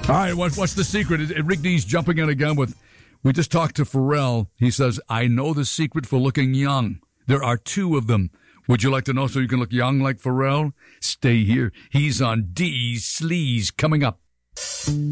All right, what's the secret? Rick D's jumping on a gun with, we just talked to Pharrell. He says, I know the secret for looking young. There are two of them. Would you like to know so you can look young like Pharrell? Stay here. He's on D's Sleaze coming up.